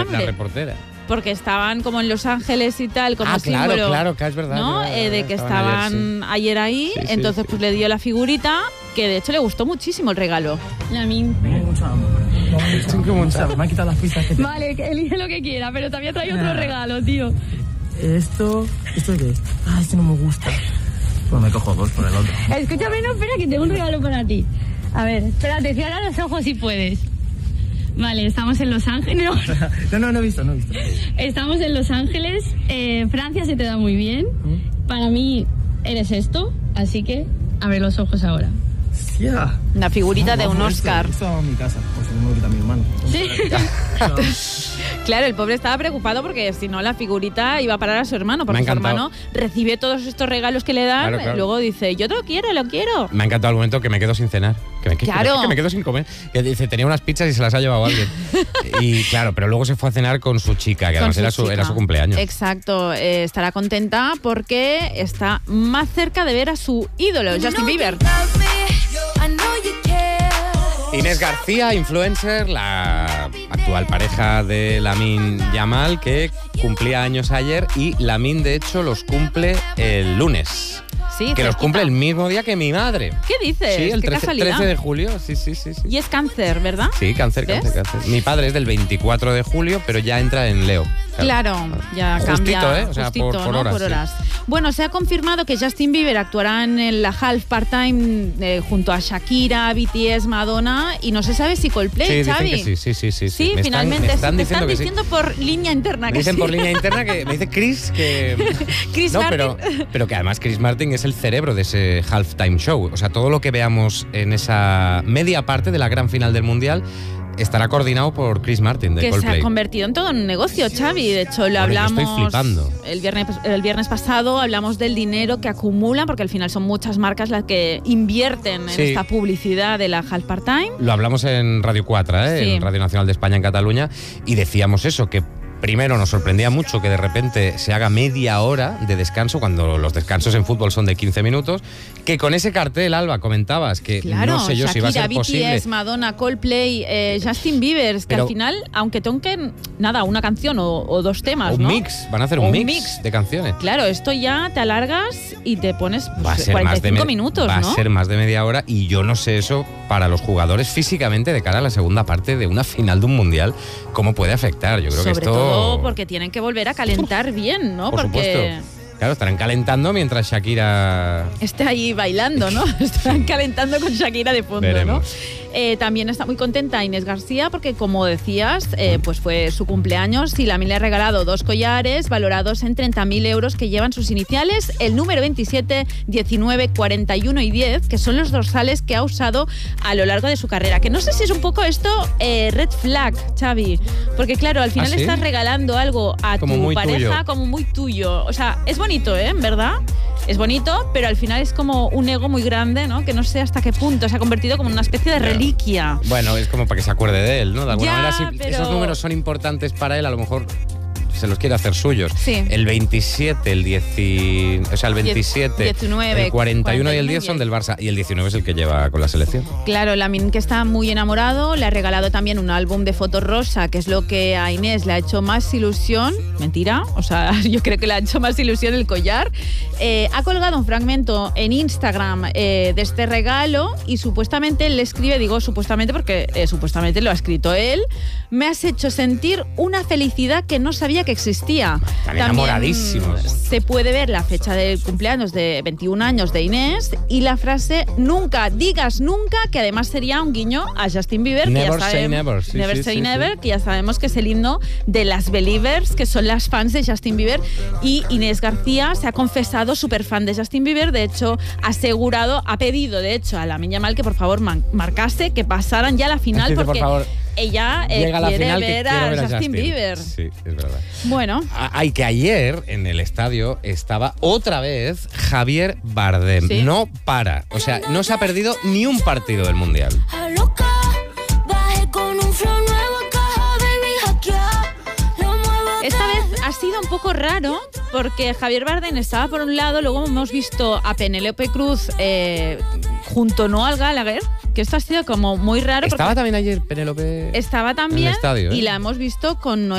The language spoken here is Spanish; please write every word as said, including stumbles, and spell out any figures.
hambre. La reportera. Porque estaban como en Los Ángeles y tal, como ah, claro, símbolo, claro, que es verdad. ¿no? Verdad, eh, de que estaban, estaban ayer, sí. ayer ahí, sí, entonces sí, pues sí. le dio la figurita, que de hecho le gustó muchísimo el regalo. Lamin. Tengo mucho hambre. Tengo mucho hambre. Me han quitado las pizzas que te... Vale, elige lo que quiera, pero también trae otro regalo, tío. Esto... ¿Esto qué es? Ah, este no me gusta. Pues me cojo dos por el otro. Escúchame, no, espera, que tengo un regalo para ti. A ver, espérate, cierra los ojos si puedes. Vale, estamos en Los Ángeles. No, no, no he visto, no he visto. Estamos en Los Ángeles. Eh, Francia se te da muy bien. ¿Mm? Para mí eres esto, así que abre los ojos ahora. Yeah. Una figurita no, de un Oscar. Esto, esto en mi casa, pues si no me quita mi hermano. Sí. Claro, el pobre estaba preocupado porque si no la figurita iba a parar a su hermano, porque su hermano recibe todos estos regalos que le dan, claro, claro. luego dice, yo te lo quiero, lo quiero. Me ha encantado el momento que me quedo sin cenar, que me, claro. que, que me quedo sin comer. Que dice, tenía unas pizzas y se las ha llevado alguien. Y claro, pero luego se fue a cenar con su chica, que con además su era, su, era su cumpleaños. Exacto, eh, estará contenta porque está más cerca de ver a su ídolo, Justin Bieber. Inés García, influencer, la actual pareja de Lamine Yamal, que cumplía años ayer, y Lamine, de hecho, los cumple el lunes. Sí, que cerquita. Los cumple el mismo día que mi madre. ¿Qué dices? Sí, el ¿Qué trece, casualidad? trece de julio. Sí, sí, sí, sí. Y es cáncer, ¿verdad? Sí, cáncer, ¿Ves? cáncer, cáncer. Mi padre es del veinticuatro de julio, pero ya entra en Leo. Claro, claro ya justito, cambia. ¿eh? O sea, justito, por, por ¿no? horas. Por horas. Sí. Bueno, se ha confirmado que Justin Bieber actuará en la Half Part-Time eh, junto a Shakira, B T S, Madonna, y no se sabe si Coldplay, sí, Xavi. Dicen que sí, sí, sí, sí. Sí, me finalmente. Están, me están te diciendo, están diciendo que sí. por línea interna me que dicen sí. por línea interna que me dice Chris que... Chris no, Martin. Pero, pero que además Chris Martin es el cerebro de ese halftime show. O sea, todo lo que veamos en esa media parte de la gran final del Mundial estará coordinado por Chris Martin de que Coldplay. Se ha convertido en todo un negocio, Xavi. De hecho, lo Por hablamos estoy flipando. El viernes, el viernes pasado, hablamos del dinero que acumulan, porque al final son muchas marcas las que invierten en sí. esta publicidad de la Half Part-Time. Lo hablamos en Radio cuatro, ¿eh? Sí. En Radio Nacional de España en Cataluña, y decíamos eso, que primero nos sorprendía mucho que de repente se haga media hora de descanso, cuando los descansos en fútbol son de quince minutos, que con ese cartel, Alba, comentabas que claro, no sé yo Shakira, si va a ser B T S, posible. Madonna, Coldplay, eh, Justin Bieber, que Pero, al final, aunque toquen nada, una canción o, o dos temas, un ¿no? mix, van a hacer un, un mix, mix de canciones. Claro, esto ya te alargas y te pones pues, va a ser cuarenta y cinco más de minutos, va ¿no? a ser más de media hora, y yo no sé eso para los jugadores físicamente de cara a la segunda parte de una final de un mundial, cómo puede afectar. Yo creo Sobre que esto... todo porque tienen que volver a calentar bien, ¿no? Por porque supuesto. Claro, estarán calentando mientras Shakira... esté ahí bailando, ¿no? Estarán sí. calentando con Shakira de fondo, Veremos. ¿no? Eh, también está muy contenta Inés García porque, como decías, eh, pues fue su cumpleaños y Lamine le ha regalado dos collares valorados en treinta mil euros que llevan sus iniciales, el número veintisiete, diecinueve, cuarenta y uno y diez, que son los dorsales que ha usado a lo largo de su carrera. Que no sé si es un poco esto eh, red flag, Xavi, porque claro, al final ¿Ah, sí? estás regalando algo a como tu pareja tuyo. como muy tuyo. O sea, es bonito, ¿eh? En verdad. Es bonito, pero al final es como un ego muy grande, ¿no? Que no sé hasta qué punto se ha convertido como en una especie de reliquia. Bueno, es como para que se acuerde de él, ¿no? De alguna ya, manera, si pero... esos números son importantes para él, a lo mejor se los quiere hacer suyos. Sí. El veintisiete, el diez, o sea, el veintisiete, diecinueve, el cuarenta y uno y el diez diez son del Barça, y el diecinueve es el que lleva con la selección. Claro, Lamine, que está muy enamorado, le ha regalado también un álbum de fotos rosa, que es lo que a Inés le ha hecho más ilusión. Mentira, o sea, yo creo que le ha hecho más ilusión el collar. Eh, ha colgado un fragmento en Instagram eh, de este regalo y supuestamente le escribe, digo supuestamente porque eh, supuestamente lo ha escrito él, me has hecho sentir una felicidad que no sabía que existía. Están enamoradísimos. Se puede ver la fecha del cumpleaños de veintiún años de Inés y la frase nunca digas nunca, que además sería un guiño a Justin Bieber. Never que ya say sabemos, never. Sí, never sí, say sí, never, sí. que ya sabemos que es el himno de las Believers, que son las fans de Justin Bieber. Y Inés García se ha confesado súper fan de Justin Bieber. De hecho, ha asegurado, ha pedido de hecho a Lamine Yamal que por favor man, marcase, que pasaran ya la final, Dice, porque por favor, ella eh, llega a la quiere final, ver, que quiero a, ver a Justin, Justin Bieber. Sí, es verdad. Bueno. Ay, que ayer en el estadio estaba otra vez Javier Bardem. ¿Sí? No para. O sea, no se ha perdido ni un partido del Mundial. Esta vez ha sido un poco raro porque Javier Bardem estaba por un lado, luego hemos visto a Penélope Cruz eh, junto no al Gallagher, que esto ha sido como muy raro. Estaba también ayer Penélope Estaba también en el estadio, ¿eh? Y la hemos visto con Noel